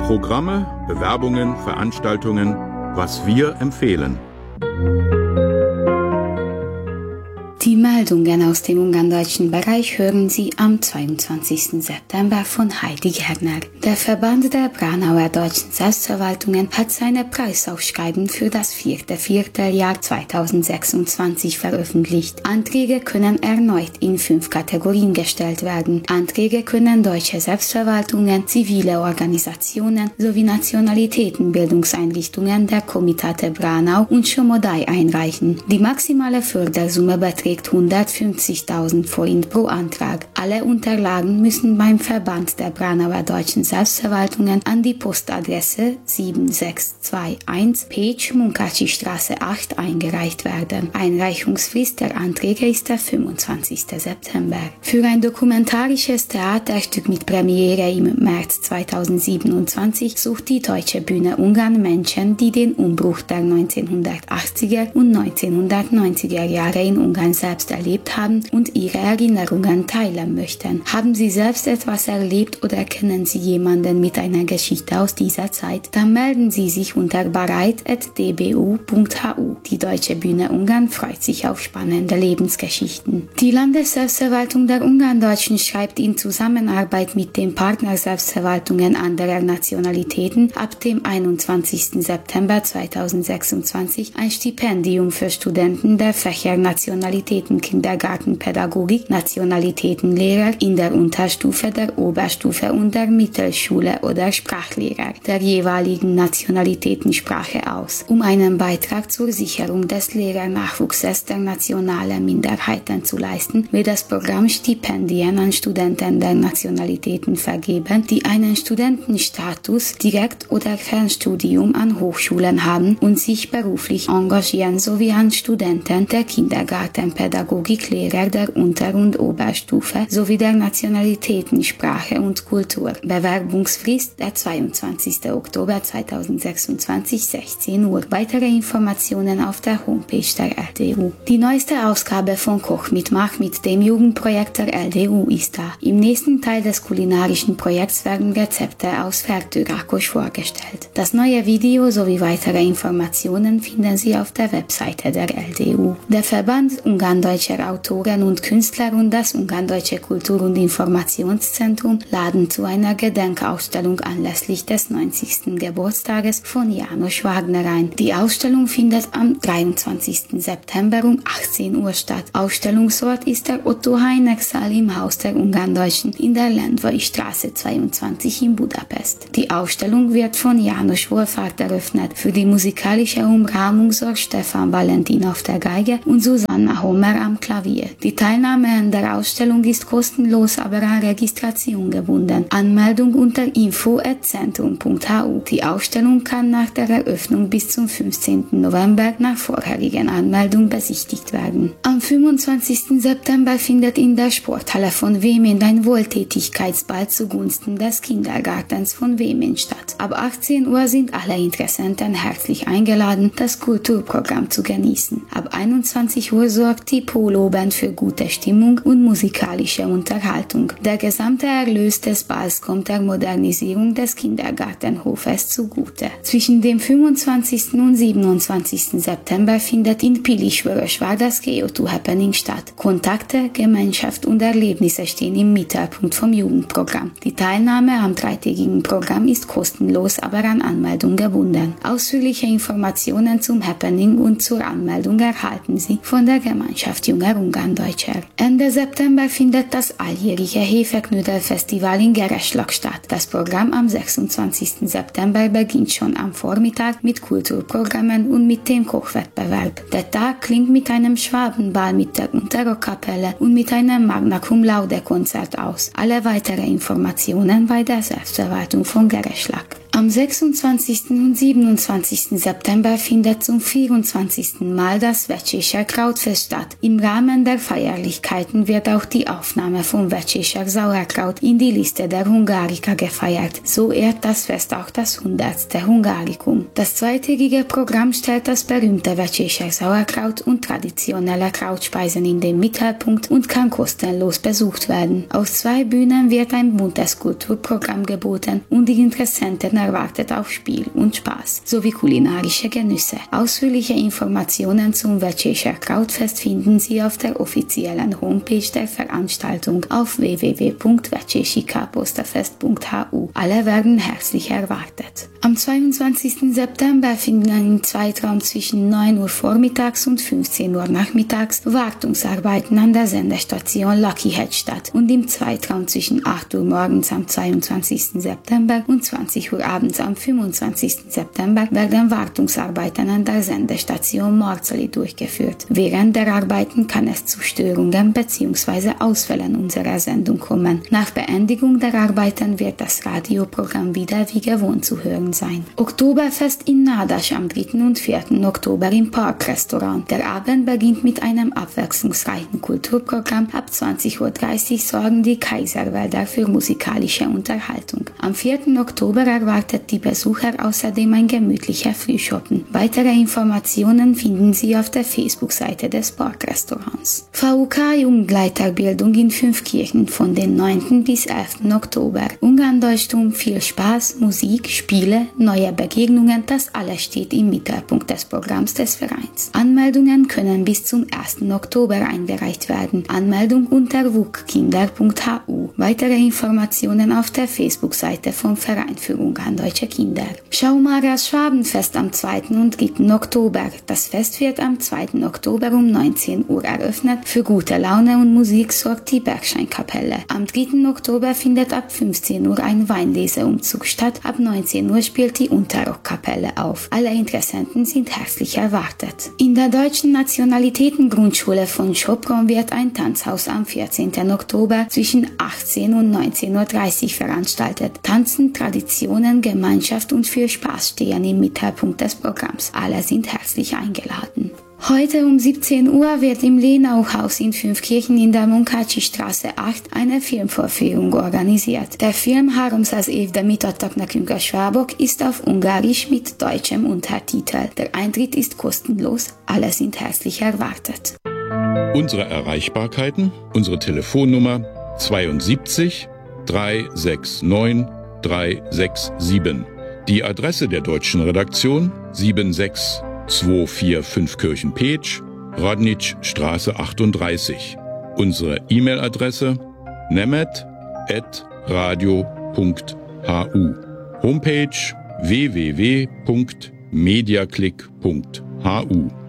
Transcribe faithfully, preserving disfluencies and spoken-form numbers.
Programme, Bewerbungen, Veranstaltungen, was wir empfehlen. Die Meldungen aus dem ungarndeutschen Bereich hören Sie am zweiundzwanzigsten September von Heidi Gerner. Der Verband der Braunauer deutschen Selbstverwaltungen hat seine Preisausschreiben für das vierte Vierteljahr zweitausendsechsundzwanzig veröffentlicht. Anträge können erneut in fünf Kategorien gestellt werden. Anträge können deutsche Selbstverwaltungen, zivile Organisationen sowie Nationalitätenbildungseinrichtungen der Komitate Braunau und Schomodai einreichen. Die maximale Fördersumme beträgt hundertfünfzigtausend Forint pro Antrag. Alle Unterlagen müssen beim Verband der Braunauer deutschen Selbstverwaltungen an die Postadresse sieben sechs zwei eins Pécs Munkácsi Straße acht eingereicht werden. Einreichungsfrist der Anträge ist der fünfundzwanzigste September. Für ein dokumentarisches Theaterstück mit Premiere im März zweitausendsiebenundzwanzig sucht die Deutsche Bühne Ungarn Menschen, die den Umbruch der neunzehnhundertachtziger und neunzehnhundertneunziger Jahre in Ungarn selbst erlebt haben und ihre Erinnerungen teilen möchten. Haben Sie selbst etwas erlebt oder kennen Sie jemanden mit einer Geschichte aus dieser Zeit? Dann melden Sie sich unter bereit at d b u punkt h u. Die Deutsche Bühne Ungarn freut sich auf spannende Lebensgeschichten. Die Landesselbstverwaltung der Ungarndeutschen schreibt in Zusammenarbeit mit den Partnerselbstverwaltungen anderer Nationalitäten ab dem einundzwanzigsten September zweitausendsechsundzwanzig ein Stipendium für Studenten der Fächer Nationalitäten Kindergartenpädagogik, Nationalitätenlehrer in der Unterstufe, der Oberstufe und der Mittelschule oder Sprachlehrer der jeweiligen Nationalitätensprache aus. Um einen Beitrag zur Sicherung des Lehrernachwuchses der nationalen Minderheiten zu leisten, wird das Programm Stipendien an Studenten der Nationalitäten vergeben, die einen Studentenstatus, Direkt- oder Fernstudium an Hochschulen haben und sich beruflich engagieren, sowie an Studenten der Kindergartenpädagogiklehrer der Unter- und Oberstufe sowie der Nationalitäten Sprache und Kultur. Bewerbungsfrist der zweiundzwanzigsten Oktober zweitausendsechsundzwanzig, sechzehn Uhr. Weitere Informationen auf der Homepage der L D U. Die neueste Ausgabe von Koch mit Mach mit dem Jugendprojekt der L D U ist da. Im nächsten Teil des kulinarischen Projekts werden Rezepte aus Fertőrákos vorgestellt. Das neue Video sowie weitere Informationen finden Sie auf der Webseite der L D U. Der Verband Ungarndeutscher Autoren und Künstler und das Ungarndeutsche Kultur- und Informationszentrum laden zu einer Gedenkausstellung anlässlich des neunzigsten Geburtstages von János Wagner ein. Die Ausstellung findet am dreiundzwanzigsten September um achtzehn Uhr statt. Ausstellungsort ist der Otto-Heineck-Saal im Haus der Ungarndeutschen in der Lendvai Straße zweiundzwanzig in Budapest. Die Ausstellung wird von János Wohlfahrt eröffnet. Für die musikalische Umrahmung sorgt Stefan Valentin auf der Geige und Susanna Homer am Klavier. Die Teilnahme an der Ausstellung ist kostenlos, aber an Registration gebunden. Anmeldung unter info at centrum punkt h u. Die Ausstellung kann nach der Eröffnung bis zum fünfzehnten November nach vorherigen Anmeldung besichtigt werden. Am fünfundzwanzigsten September findet in der Sporthalle von Wemen ein Wohltätigkeitsball zugunsten des Kindergartens von Wemen statt. Ab achtzehn Uhr sind alle Interessenten herzlich eingeladen, das Kulturprogramm zu genießen. Ab einundzwanzig Uhr sorgt die Polo-Band für gute Stimmung und musikalische Unterhaltung. Der gesamte Erlös des Balls kommt der Modernisierung des Kindergartenhofes zugute. Zwischen dem fünfundzwanzigsten und siebenundzwanzigsten September findet in Pilisvörösvár das G O zwei Happening statt. Kontakte, Gemeinschaft und Erlebnisse stehen im Mittelpunkt vom Jugendprogramm. Die Teilnahme am dreitägigen Programm ist kostenlos, aber an Anmeldung gebunden. Ausführliche Informationen zum Happening und zur Anmeldung erhalten Sie von der Gemeinschaft Junger Ungarndeutscher. Ende September findet das alljährliche Hefeknödel-Festival in Gereschlag statt. Das Programm am sechsundzwanzigsten September beginnt schon am Vormittag mit Kulturprogrammen und mit dem Kochwettbewerb. Der Tag klingt mit einem Schwabenball mit der Unterrockkapelle und mit einem Magna Cum Laude Konzert aus. Alle weitere Informationen bei der Selbstverwaltung von Gereschlag. Am sechsundzwanzigsten und siebenundzwanzigsten September findet zum vierundzwanzigsten Mal das Vecséscher Krautfest statt. Im Rahmen der Feierlichkeiten wird auch die Aufnahme von Vecséscher Sauerkraut in die Liste der Hungariker gefeiert. So ehrt das Fest auch das hundertste Hungarikum. Das zweitägige Programm stellt das berühmte Vecséscher Sauerkraut und traditionelle Krautspeisen in den Mittelpunkt und kann kostenlos besucht werden. Auf zwei Bühnen wird ein buntes Kulturprogramm geboten und die Interessenten erwartet auch Spiel und Spaß sowie kulinarische Genüsse. Ausführliche Informationen zum Večeša Krautfest finden Sie auf der offiziellen Homepage der Veranstaltung auf w w w punkt večešikaposterfest punkt h u. Alle werden herzlich erwartet. Am zweiundzwanzigsten September finden im Zeitraum zwischen neun Uhr vormittags und fünfzehn Uhr nachmittags Wartungsarbeiten an der Sendestation Lucky Head statt und im Zeitraum zwischen acht Uhr morgens am zweiundzwanzigsten September und zwanzig Uhr abends am fünfundzwanzigsten September werden Wartungsarbeiten an der Sendestation Morzoli durchgeführt. Während der Arbeiten kann es zu Störungen bzw. Ausfällen unserer Sendung kommen. Nach Beendigung der Arbeiten wird das Radioprogramm wieder wie gewohnt zu hören sein. Oktoberfest in Nádas am dritten und vierten Oktober im Parkrestaurant. Der Abend beginnt mit einem abwechslungsreichen Kulturprogramm. Ab zwanzig Uhr dreißig sorgen die Kaiserwälder für musikalische Unterhaltung. Am vierten Oktober erwartet die Besucher außerdem ein gemütlicher Frühschoppen. Weitere Informationen finden Sie auf der Facebook-Seite des Parkrestaurants. V U K Jugendleiterbildung in Fünfkirchen von den neunten bis elften Oktober. Ungarndeutschtum, viel Spaß, Musik, Spiele, neue Begegnungen, das alles steht im Mittelpunkt des Programms des Vereins. Anmeldungen können bis zum ersten Oktober eingereicht werden. Anmeldung unter w u k kinder punkt h u. Weitere Informationen auf der Facebook-Seite vom Verein für Ungarndeutsche Kinder. Schaumaras Schwabenfest am zweiten und dritten Oktober. Das Fest wird am zweiten Oktober um neunzehn Uhr eröffnet. Für gute Laune und Musik sorgt die Bergscheinkapelle. Am dritten Oktober findet ab fünfzehn Uhr ein Weinleseumzug statt. Ab neunzehn Uhr spielt die Unterrockkapelle auf. Alle Interessenten sind herzlich erwartet. In der Deutschen Nationalitäten-Grundschule von Sopron wird ein Tanzhaus am vierzehnten Oktober zwischen achtzehn und neunzehn Uhr dreißig veranstaltet. Tanzen, Traditionen, Gemeinschaft und für Spaß stehen im Mittelpunkt des Programms. Alle sind herzlich eingeladen. Heute um siebzehn Uhr wird im Lenauhaus in Fünfkirchen in der Munkácsi-Straße acht eine Filmvorführung organisiert. Der Film háromszáz évde mit adtak nekünk a svábok ist auf Ungarisch mit deutschem Untertitel. Der Eintritt ist kostenlos, alle sind herzlich erwartet. Unsere Erreichbarkeiten, unsere Telefonnummer zweiundsiebzig dreihundertneunundsechzig dreihundertsiebenundsechzig. Die Adresse der deutschen Redaktion siebenzig zweihundertfünfundvierzig Kirchenpetsch, Radničstraße achtunddreißig. Unsere E-Mail-Adresse nemet at radio punkt h u. Homepage w w w punkt mediaclick punkt h u.